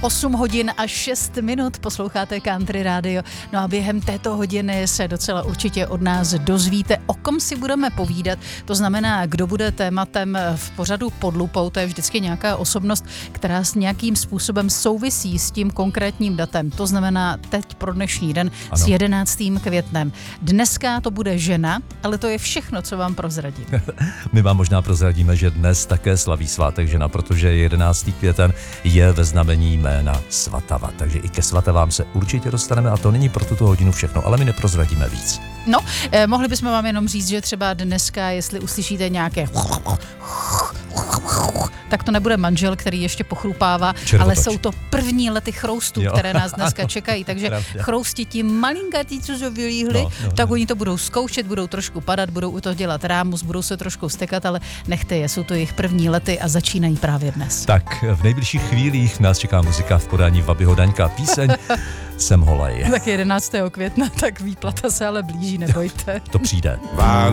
8 hodin a 6 minut posloucháte Country Radio. No a během této hodiny se docela určitě od nás dozvíte, o kom si budeme povídat. To znamená, kdo bude tématem v pořadu Pod lupou. To je vždycky nějaká osobnost, která s nějakým způsobem souvisí s tím konkrétním datem. To znamená teď pro dnešní den s 11. květnem. Dneska to bude žena, ale to je všechno, co vám prozradím. My vám možná prozradíme, že dnes také slaví svátek žena, protože 11. květen je ve znamení jména Svatava. Takže i ke Svatavám se určitě dostaneme a to není pro tuto hodinu všechno, ale my neprozradíme víc. No, mohli bychom vám jenom říct, že třeba dneska, jestli uslyšíte nějaké tak to nebude manžel, který ještě pochrupává, ale jsou to první lety chroustů, které nás dneska čekají. Takže chrousti ti malinkatí, co se vylíhli, tak oni to budou zkoušet, budou trošku padat, budou u toho dělat rámus, budou se trošku stekat, ale nechte je, jsou to jejich první lety a začínají právě dnes. Tak v nejbližších chvílích nás čeká muzika v podání Vabyho Daňka, píseň Jsem holej. Tak 11. května, tak výplata se ale blíží, nebojte. To přijde. Vánoce